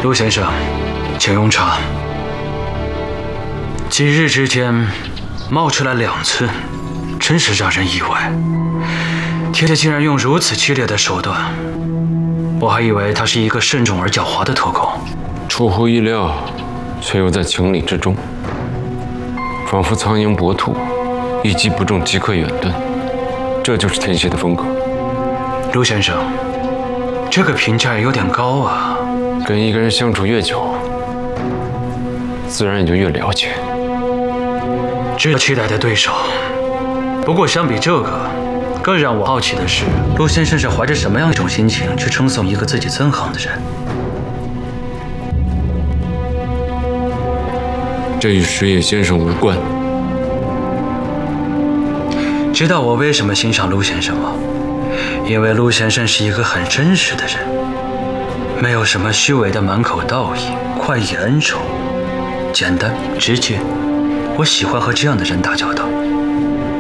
陆先生，请用茶。几日之间冒出来2次，真是让人意外。天界竟然用如此激烈的手段，我还以为他是一个慎重而狡猾的特工。 出乎意料，却又在情理之中，仿佛苍蝇搏兔，一击不中即可远遁。这就是天蝎的风格。 陆先生，这个评价有点高啊。 跟一个人相处越久，自然也就越了解。 值得期待的对手。不过相比这个，更让我好奇的是，陆先生是怀着什么样一种心情去称颂一个自己憎恨的人？ 这与石野先生无关。 知道我为什么欣赏陆先生吗？因为陆先生是一个很真实的人，没有什么虚伪的满口道义、快意恩仇，简单直接。我喜欢和这样的人打交道。